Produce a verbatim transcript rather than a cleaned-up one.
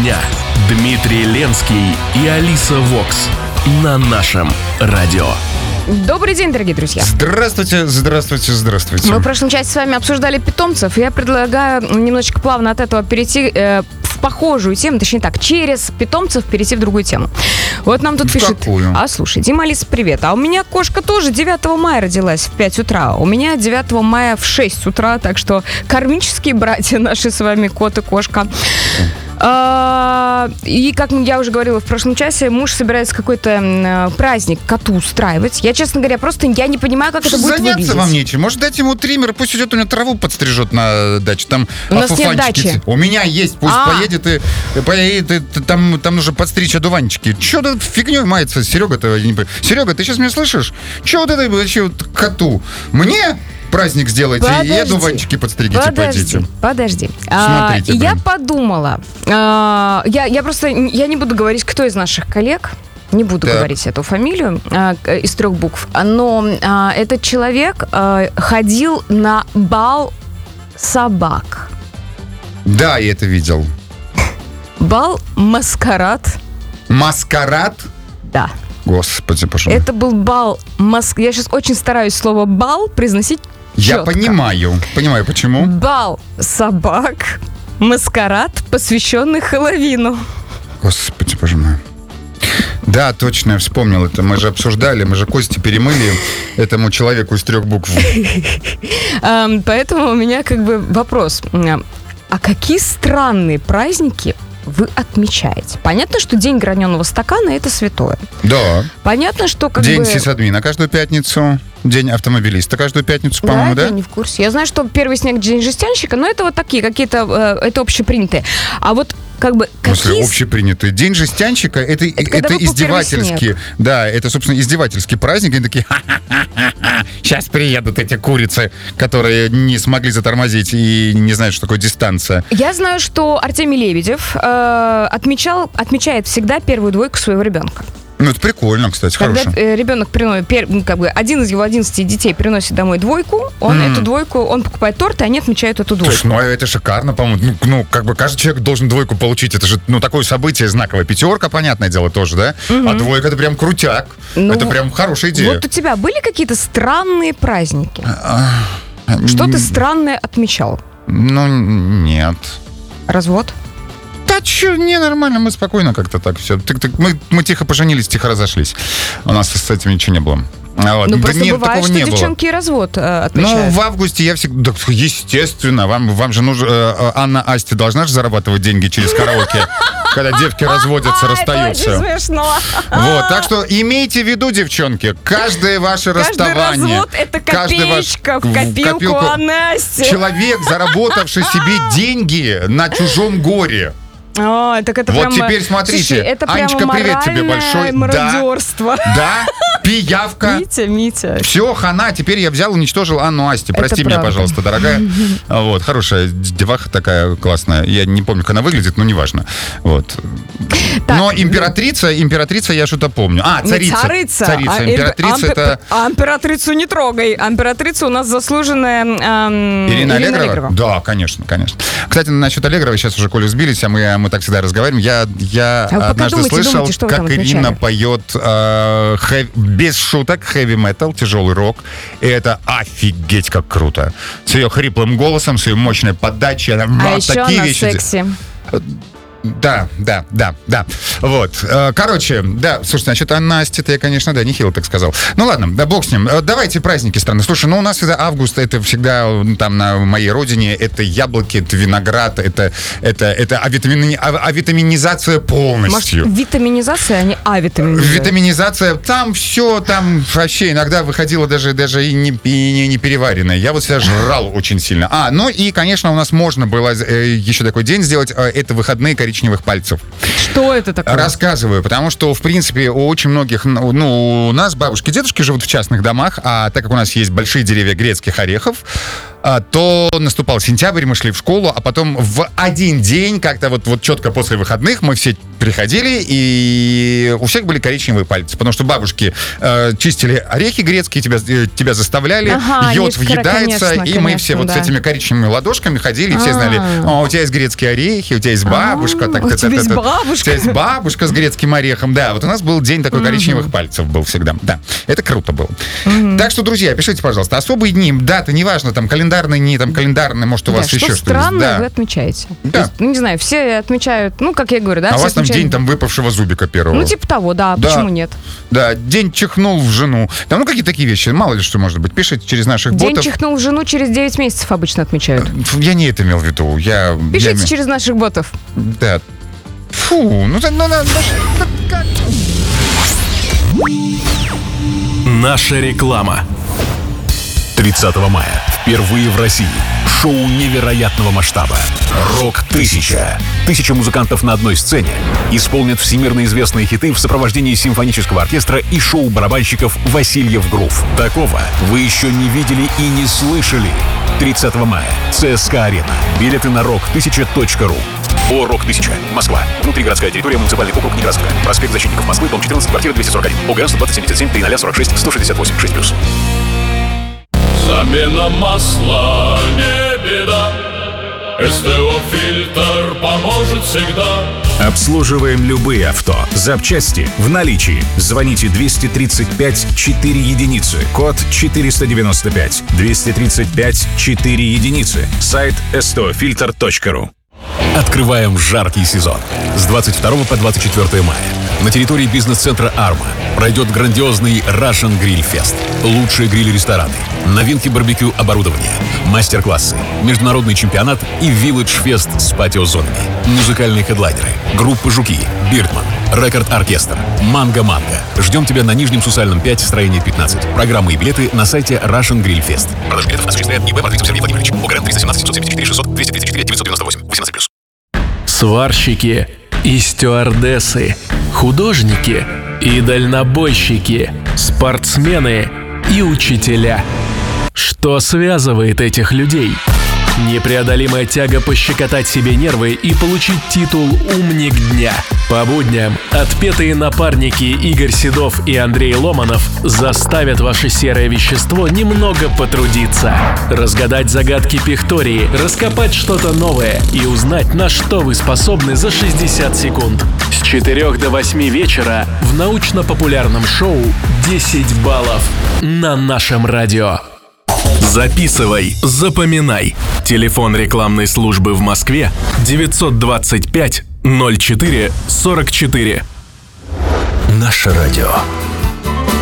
дня. Дмитрий Ленский и Алиса Вокс на нашем радио. Добрый день, дорогие друзья. Здравствуйте, здравствуйте, здравствуйте. Мы в прошлом часе с вами обсуждали питомцев. Я предлагаю немножечко плавно от этого перейти э, в похожую тему, точнее так, через питомцев перейти в другую тему. Вот нам тут в пишет... Какую? А, слушай, Дима, Алиса, привет. А у меня кошка тоже девятого мая родилась в пять утра. У меня девятого мая в шесть утра, так что кармические братья наши с вами, кот и кошка. И, как я уже говорила в прошлом часе, муж собирается какой-то праздник коту устраивать. Я, честно говоря, просто я не понимаю, как это будет выглядеть. Заняться вам нечем. Может, дать ему триммер, пусть идет у меня траву подстрижет на даче. Там у нас нет дачи. У меня есть, пусть А. поедет и поедет, и там, там нужно подстричь одуванчики. Че ты фигней мается, Серега-то? Не... Серега, ты сейчас меня слышишь? Че вот это вообще вот коту? Мне праздник сделайте Подожди. и одуванчики подстригите, Подожди, пойдите. подожди. Смотрите, а, я блин. подумала, а, я, я просто, я не буду говорить, кто из наших коллег, не буду Так. говорить эту фамилию а, из трех букв, но а, этот человек а, ходил на бал собак. Да, я это видел. Бал маскарад. Маскарад? Да. Господи, пожалуйста. Это был бал маск... Я сейчас очень стараюсь слово бал произносить Я четко. понимаю. Понимаю, почему. Бал собак. Маскарад, посвященный Хэллоуину. Господи, боже мой. Да, точно, я вспомнил это. Мы же обсуждали, мы же кости перемыли этому человеку из трех букв. Поэтому у меня как бы вопрос. А какие странные праздники вы отмечаете? Понятно, что день граненого стакана – это святое. Да. Понятно, что как День бы... сисадмина каждую пятницу. День автомобилиста каждую пятницу, Да, по-моему, да? я не в курсе. Я знаю, что первый снег – день жестянщика, но это вот такие какие-то, э, это общепринятые. А вот как бы В смысле, какие... общепринятый. День жестянщика, это, это, когда это выпал первый издевательский. снег. Да, это, собственно, издевательский праздник. Они такие, ха-ха-ха-ха, сейчас приедут эти курицы, которые не смогли затормозить и не знают, что такое дистанция. Я знаю, что Артемий Лебедев э, отмечал, отмечает всегда первую двойку своего ребенка. Ну, это прикольно, кстати, Когда хорошо. э, ребенок приносит, пер, ну, как бы один из его одиннадцати детей приносит домой двойку, он Mm. эту двойку, он покупает торт, и они отмечают эту двойку. Слушай, ну это шикарно, по-моему. Ну, ну, как бы каждый человек должен двойку получить. Это же, ну, такое событие знаковое. Пятерка, понятное дело, тоже, да? Мгм. А двойка — это прям крутяк. Ну, это прям хорошая идея. Вот у тебя были какие-то странные праздники? А, Что ты м, странное отмечал? Ну, нет. Развод? Да чё, не, нормально, мы спокойно как-то так все. Так, так, мы, мы тихо поженились, тихо разошлись. У нас с этим ничего не было. А вот. Ну, Да просто нет, бывает, такого что не было. девчонки и развод э, Ну, отмечают. в августе я всегда... Да, естественно, вам, вам же нужно... э, Анна Асти должна же зарабатывать деньги через караоке, когда девки разводятся, А, это очень расстаются. смешно. Вот, так что имейте в виду, девчонки, каждое ваше Каждый расставание... развод – это каждый ваш- копеечка в в копилку копилку. Анасти. Человек, заработавший себе деньги на чужом горе. О, так это Вот прямо- теперь смотрите. Слушай, это прямо Анечка, привет тебе моральное большой. Да. мародерство. Да, пиявка. Митя, Митя. Все, хана, теперь я взял, уничтожил Анну Асти. Это Прости меня, правда. пожалуйста, дорогая. Вот, хорошая деваха такая классная. Я не помню, как она выглядит, но неважно. Вот. Так, Но императрица, императрица я что-то помню. А, Не царица. царица. Царица. А, Императрица импе- это... А императрицу не трогай. А императрица у нас заслуженная эм, Ирина Аллегрова? Да, конечно, конечно. Кстати, насчет Аллегровой, сейчас уже Колю сбились, а мы, мы так всегда разговариваем. Я, я А вы пока однажды думайте, слышал, думайте, что вы там как Ирина отмечали. поет э, хэв- без шуток хэви-метал, тяжелый рок. И это офигеть как круто. С ее хриплым голосом, с ее мощной подачей. Она А вот еще такие она вещи де- секси. Да, да, да, да. Вот. Э, Короче, да, слушай, значит, а Настя-то я, конечно, да, нехило так сказал. Ну ладно, да бог с ним. Э, Давайте праздники страны. Слушай, ну у нас всегда август, это всегда ну, там на моей родине, это яблоки, это виноград, это, это, это авитамини- а- авитаминизация Может, полностью. витаминизация, а не авитаминизация? Витаминизация, там все, там вообще иногда выходило даже, даже и не, и не, не переваренное. Я вот всегда жрал очень сильно. А, ну и, конечно, у нас можно было э, еще такой день сделать. Э, это выходные коричневых пальцев. Что это такое? Рассказываю, потому что, в принципе, у очень многих, ну, у нас бабушки и дедушки живут в частных домах, а так как у нас есть большие деревья грецких орехов, а, то наступал сентябрь, мы шли в школу, а потом в один день, как-то вот, вот четко после выходных, мы все приходили, и у всех были коричневые пальцы, потому что бабушки э, чистили орехи грецкие, тебя, э, тебя заставляли, ага, йод въедается, конечно, и мы конечно, все вот да. с этими коричневыми ладошками ходили, и все знали, о, у тебя есть грецкие орехи, у тебя есть бабушка. Так, у тебя есть бабушка. У тебя есть бабушка с грецким орехом, да, вот у нас был день такой коричневых пальцев был всегда, да, это круто было. Так что, друзья, пишите, пожалуйста, особые дни, даты, неважно, там, календарные, не там, календарные, может, у Да, вас что еще что-то. странное Да. вы отмечаете. Да. То есть, ну, не знаю, все отмечают, ну, как я говорю, да, А у все вас там отмечают- день там выпавшего зубика первого. Ну, типа того, да, Да. почему нет? Да, день чихнул в жену. Там, ну, какие такие вещи, мало ли что может быть. Пишите через наших День ботов. чихнул в жену через девять месяцев обычно отмечают. Я не это имел в виду. Я, Пишите я... через наших ботов. Да. Фу, ну, ну, ну, ну, как? Наша реклама. тридцатого мая впервые в России шоу невероятного масштаба «Рок тысяча». Тысяча музыкантов на одной сцене исполнят всемирно известные хиты в сопровождении симфонического оркестра и шоу-барабанщиков «Васильев Грув». Такого вы еще не видели и не слышали. тридцатого мая. ЦСКА-арена. Билеты на рок тысяча точка ру. О «Рок тысяча». Москва. Внутригородская территория, муниципальный округ Некрасовка. Проспект Защитников Москвы, дом четырнадцать, квартира двести сорок один. ОГР сто двадцать семьдесят семь триста сорок шесть сто шестьдесят восемь шесть плюс. Замена масла не беда, СТО-фильтр поможет всегда. Обслуживаем любые авто. Запчасти в наличии. Звоните двести тридцать пять четыре единицы. Код четыреста девяносто пять. двести тридцать пять четыре единицы. Сайт эс тэ о фильтр точка ру. Открываем жаркий сезон. С двадцать второго по двадцать четвёртое мая на территории бизнес-центра «Арма» пройдет грандиозный Russian Grill Fest. Лучшие гриль-рестораны, новинки барбекю оборудования, мастер-классы, международный чемпионат и вилледж-фест с патио-зонами. Музыкальные хедлайнеры, группа «Жуки», «Биртман», «Рекорд-оркестр», «Манго-манго». Ждем тебя на Нижнем Сусальном пять, строение пятнадцать. Программы и билеты на сайте Russian Grill Fest. Продажа билетов осуществляет ИБ «Матвейцев Сергей Владимирович». ОГРН триста семнадцать семьсот семьдесят четыре шестьсот двести тридцать четыре девятьсот девяносто восемь. восемнадцать плюс. Сварщики и стюардессы, художники и дальнобойщики, спортсмены и учителя. Что связывает этих людей? Непреодолимая тяга пощекотать себе нервы и получить титул «Умник дня». По будням отпетые напарники Игорь Седов и Андрей Ломанов заставят ваше серое вещество немного потрудиться. Разгадать загадки пихтории, раскопать что-то новое и узнать, на что вы способны за шестьдесят секунд. С четырёх до восьми вечера в научно-популярном шоу «десять баллов» на нашем радио. Записывай, запоминай. Телефон рекламной службы в Москве девятьсот двадцать пять ноль четыре сорок четыре. Наше радио.